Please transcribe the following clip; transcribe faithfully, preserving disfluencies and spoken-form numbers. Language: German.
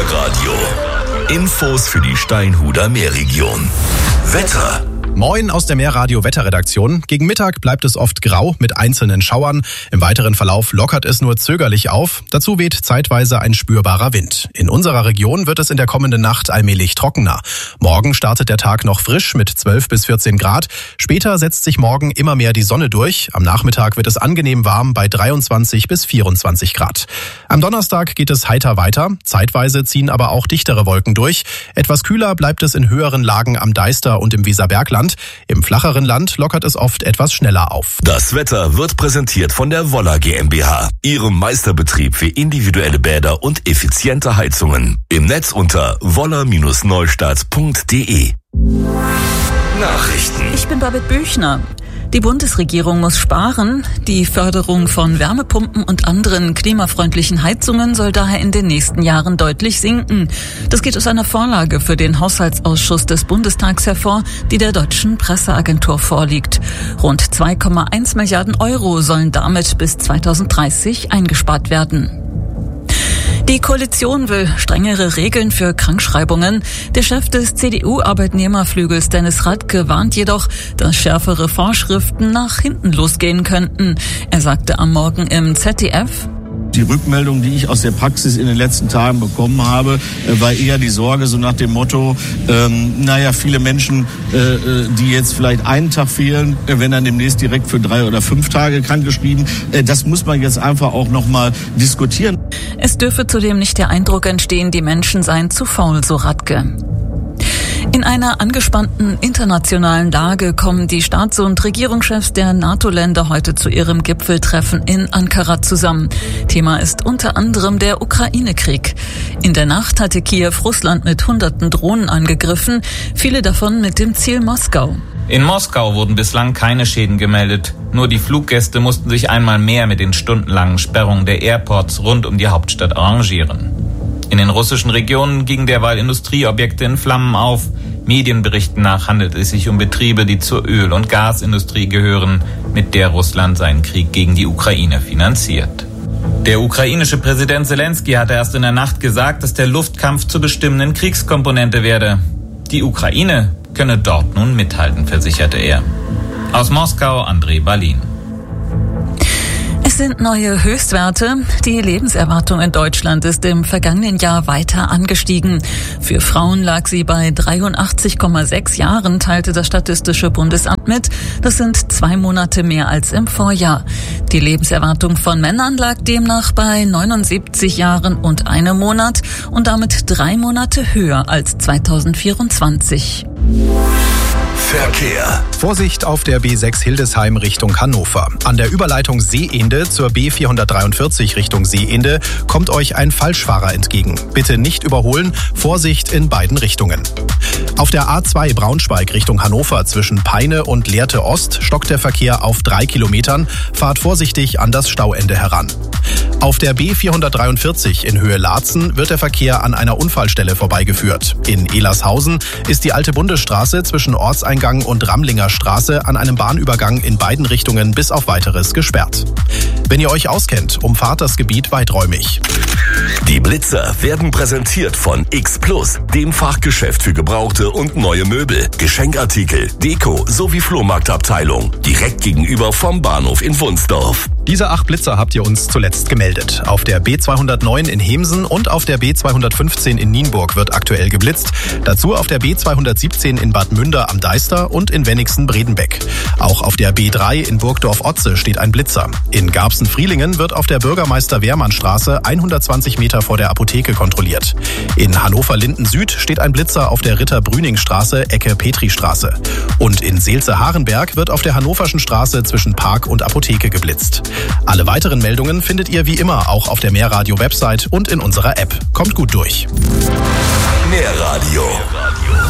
Meerradio. Infos für die Steinhuder Meerregion. Wetter. Moin aus der Meerradio-Wetterredaktion. Gegen Mittag bleibt es oft grau mit einzelnen Schauern. Im weiteren Verlauf lockert es nur zögerlich auf. Dazu weht zeitweise ein spürbarer Wind. In unserer Region wird es in der kommenden Nacht allmählich trockener. Morgen startet der Tag noch frisch mit zwölf bis vierzehn Grad. Später setzt sich morgen immer mehr die Sonne durch. Am Nachmittag wird es angenehm warm bei dreiundzwanzig bis vierundzwanzig Grad. Am Donnerstag geht es heiter weiter. Zeitweise ziehen aber auch dichtere Wolken durch. Etwas kühler bleibt es in höheren Lagen am Deister und im Weserbergland. Im flacheren Land lockert es oft etwas schneller auf. Das Wetter wird präsentiert von der Woller GmbH, ihrem Meisterbetrieb für individuelle Bäder und effiziente Heizungen. Im Netz unter woller Bindestrich neustadt punkt de. Nachrichten. Ich bin Babette Büchner. Die Bundesregierung muss sparen. Die Förderung von Wärmepumpen und anderen klimafreundlichen Heizungen soll daher in den nächsten Jahren deutlich sinken. Das geht aus einer Vorlage für den Haushaltsausschuss des Bundestags hervor, die der Deutschen Presseagentur vorliegt. Rund zwei Komma eins Milliarden Euro sollen damit bis zweitausenddreißig eingespart werden. Die Koalition will strengere Regeln für Krankschreibungen. Der Chef des C D U-Arbeitnehmerflügels Dennis Radke warnt jedoch, dass schärfere Vorschriften nach hinten losgehen könnten. Er sagte am Morgen im Z D F: Die Rückmeldung, die ich aus der Praxis in den letzten Tagen bekommen habe, war eher die Sorge, so nach dem Motto, ähm, naja, viele Menschen, äh, die jetzt vielleicht einen Tag fehlen, wenn dann demnächst direkt für drei oder fünf Tage krankgeschrieben. Äh, das muss man jetzt einfach auch nochmal diskutieren. Es dürfe zudem nicht der Eindruck entstehen, die Menschen seien zu faul, so Radke. In einer angespannten internationalen Lage kommen die Staats- und Regierungschefs der NATO-Länder heute zu ihrem Gipfeltreffen in Ankara zusammen. Thema ist unter anderem der Ukraine-Krieg. In der Nacht hatte Kiew Russland mit hunderten Drohnen angegriffen, viele davon mit dem Ziel Moskau. In Moskau wurden bislang keine Schäden gemeldet. Nur die Fluggäste mussten sich einmal mehr mit den stundenlangen Sperrungen der Airports rund um die Hauptstadt arrangieren. In den russischen Regionen gingen derweil Industrieobjekte in Flammen auf. Medienberichten nach handelt es sich um Betriebe, die zur Öl- und Gasindustrie gehören, mit der Russland seinen Krieg gegen die Ukraine finanziert. Der ukrainische Präsident Zelensky hatte erst in der Nacht gesagt, dass der Luftkampf zur bestimmenden Kriegskomponente werde. Die Ukraine könne dort nun mithalten, versicherte er. Aus Moskau, André Balin. Es sind neue Höchstwerte. Die Lebenserwartung in Deutschland ist im vergangenen Jahr weiter angestiegen. Für Frauen lag sie bei dreiundachtzig Komma sechs Jahren, teilte das Statistische Bundesamt mit. Das sind zwei Monate mehr als im Vorjahr. Die Lebenserwartung von Männern lag demnach bei neunundsiebzig Jahren und einem Monat und damit drei Monate höher als zweitausendvierundzwanzig. Verkehr. Vorsicht auf der B sechs Hildesheim Richtung Hannover. An der Überleitung Seeende zur B vierhundertdreiundvierzig Richtung Seeende kommt euch ein Falschfahrer entgegen. Bitte nicht überholen, Vorsicht in beiden Richtungen. Auf der A zwei Braunschweig Richtung Hannover zwischen Peine und Lehrte Ost stockt der Verkehr auf drei Kilometern. Fahrt vorsichtig an das Stauende heran. Auf der B vierhundertdreiundvierzig in Höhe Laatzen wird der Verkehr an einer Unfallstelle vorbeigeführt. In Elershausen ist die alte Bundesstraße zwischen Ortseingang und Ramlinger Straße an einem Bahnübergang in beiden Richtungen bis auf Weiteres gesperrt. Wenn ihr euch auskennt, umfahrt das Gebiet weiträumig. Die Blitzer werden präsentiert von X Plus, dem Fachgeschäft für gebrauchte und neue Möbel, Geschenkartikel, Deko sowie Flohmarktabteilung. Direkt gegenüber vom Bahnhof in Wunsdorf. Diese acht Blitzer habt ihr uns zuletzt gemeldet. Auf der B zweihundertneun in Hemsen und auf der B zweihundertfünfzehn in Nienburg wird aktuell geblitzt. Dazu auf der B zweihundertsiebzehn in Bad Münder am Deister und in Wenningsen-Bredenbeck. Auch auf der B drei in Burgdorf-Otze steht ein Blitzer. In Garbsen-Frielingen wird auf der Bürgermeister-Wehrmann-Straße hundertzwanzig Meter vor der Apotheke kontrolliert. In Hannover-Linden-Süd steht ein Blitzer auf der Ritter-Brüning-Straße, Ecke Petristraße. Und in Seelze-Harenberg wird auf der Hannoverschen Straße zwischen Park und Apotheke geblitzt. Alle weiteren Meldungen findet ihr wie immer auch auf der Meerradio-Website und in unserer App. Kommt gut durch. Meerradio.